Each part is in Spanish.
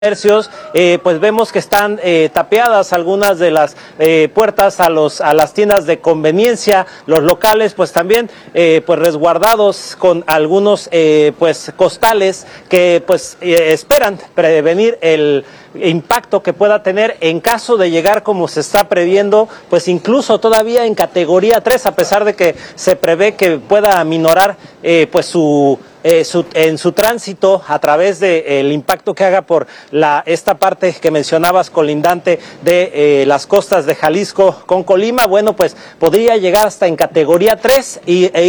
comercios, pues vemos que están tapiadas algunas de las puertas a las tiendas de conveniencia, los locales pues también pues resguardados con algunos pues costales que pues esperan prevenir el impacto que pueda tener en caso de llegar como se está previendo, pues incluso todavía en categoría 3, a pesar de que se prevé que pueda aminorar pues en su tránsito a través del impacto que haga por esta parte que mencionabas colindante de las costas de Jalisco con Colima. Bueno, pues podría llegar hasta en categoría 3 e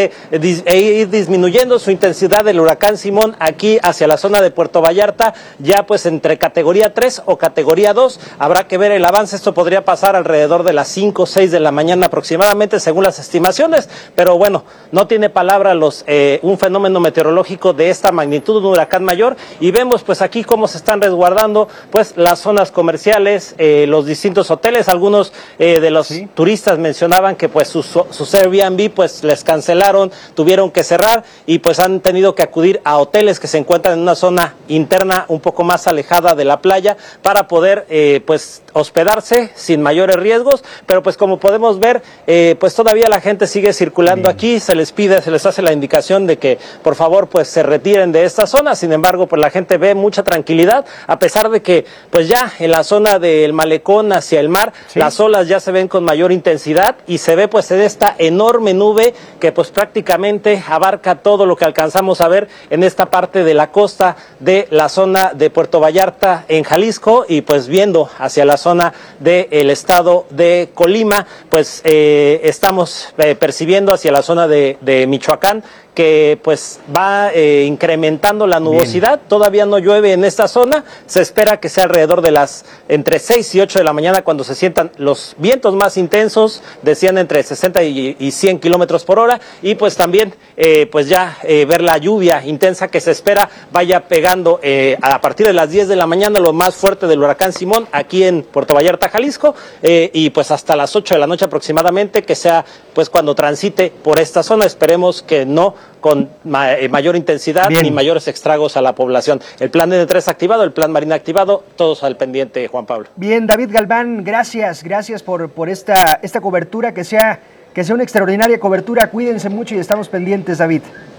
ir disminuyendo su intensidad del huracán Simón aquí hacia la zona de Puerto Vallarta, ya pues entre categoría 3 o categoría 2. Habrá que ver el avance. Esto podría pasar alrededor de las 5 o 6 de la mañana aproximadamente, según las estimaciones, pero bueno, no tiene palabra un fenómeno meteorológico de esta magnitud, un huracán mayor, y vemos pues aquí cómo se están resguardando pues las zonas comerciales, los distintos hoteles. Algunos de los turistas mencionaban que pues sus Airbnb pues les cancelaron, tuvieron que cerrar y pues han tenido que acudir a hoteles que se encuentran en una zona interna un poco más alejada de la playa para poder pues hospedarse sin mayores riesgos, pero pues como podemos ver pues todavía la gente sigue circulando aquí, se les hace la indicación de que por favor pues se retiren de esta zona. Sin embargo, pues la gente ve mucha tranquilidad, a pesar de que pues ya en la zona del malecón hacia el mar, las olas ya se ven con mayor intensidad y se ve pues en esta enorme nube que pues prácticamente abarca todo lo que alcanzamos a ver en esta parte de la costa de la zona de Puerto Vallarta en Jalisco, y pues viendo hacia la zona del estado de Colima, pues estamos percibiendo hacia la zona de Michoacán que pues va incrementando la nubosidad. Todavía no llueve en esta zona, se espera que sea alrededor de las entre 6 y 8 de la mañana cuando se sientan los vientos más intensos, decían entre 60 y 100 kilómetros por hora, y pues también pues ya ver la lluvia intensa que se espera vaya pegando a partir de las 10 de la mañana, lo más fuerte del huracán Simón aquí en Puerto Vallarta, Jalisco, y pues hasta las 8 de la noche aproximadamente, que sea pues cuando transite por esta zona. Esperemos que no con mayor intensidad ni mayores estragos a la población. El plan N3 activado, el plan Marina activado, todos al pendiente, Juan Pablo. Bien, David Galván, gracias por esta cobertura, que sea una extraordinaria cobertura. Cuídense mucho y estamos pendientes, David.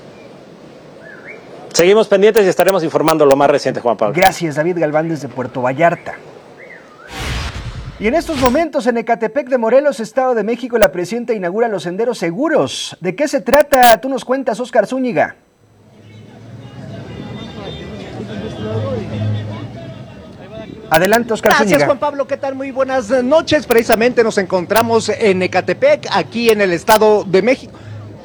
Seguimos pendientes y estaremos informando lo más reciente, Juan Pablo. Gracias, David Galván, desde Puerto Vallarta. Y en estos momentos en Ecatepec de Morelos, Estado de México, la presidenta inaugura los senderos seguros. ¿De qué se trata? Tú nos cuentas, Óscar Zúñiga. Adelante, Óscar Zúñiga. Gracias, Juan Pablo. ¿Qué tal? Muy buenas noches. Precisamente nos encontramos en Ecatepec, aquí en el Estado de México.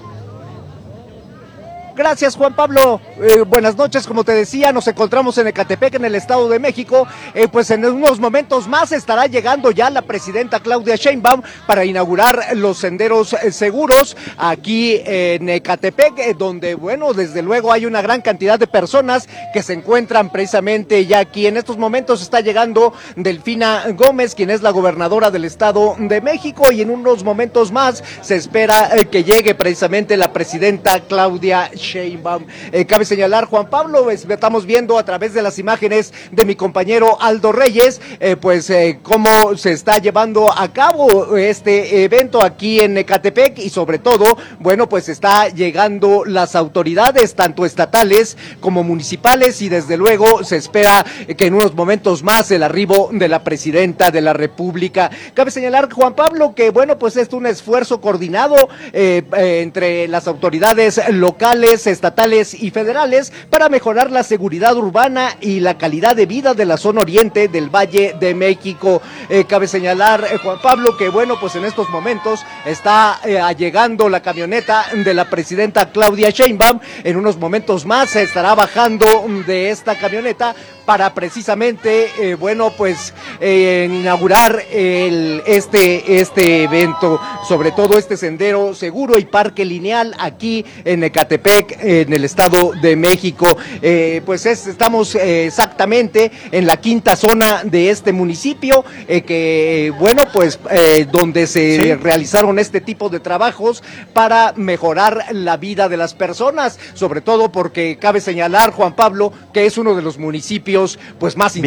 Gracias, Juan Pablo. Buenas noches. Como te decía, nos encontramos en Ecatepec, en el Estado de México. Pues en unos momentos más estará llegando ya la presidenta Claudia Sheinbaum para inaugurar los senderos seguros aquí en Ecatepec, donde, bueno, desde luego hay una gran cantidad de personas que se encuentran precisamente ya aquí. En estos momentos está llegando Delfina Gómez, quien es la gobernadora del Estado de México, y en unos momentos más se espera que llegue precisamente la presidenta Claudia Sheinbaum. Cabe señalar, Juan Pablo, estamos viendo a través de las imágenes de mi compañero Aldo Reyes, cómo se está llevando a cabo este evento aquí en Ecatepec, y sobre todo, bueno, pues está llegando las autoridades, tanto estatales como municipales, y desde luego se espera que en unos momentos más el arribo de la presidenta de la República. Cabe señalar, Juan Pablo, que bueno, pues es un esfuerzo coordinado entre las autoridades locales, estatales y federales para mejorar la seguridad urbana y la calidad de vida de la zona oriente del Valle de México. Cabe señalar, Juan Pablo, que bueno, pues en estos momentos está llegando la camioneta de la presidenta Claudia Sheinbaum. En unos momentos más se estará bajando de esta camioneta para precisamente, inaugurar este evento, sobre todo este sendero seguro y parque lineal aquí en Ecatepec, Ecatepec, en el Estado de México. Estamos exactamente en la quinta zona de este municipio, donde se realizaron este tipo de trabajos para mejorar la vida de las personas, sobre todo porque cabe señalar, Juan Pablo, que es uno de los municipios pues más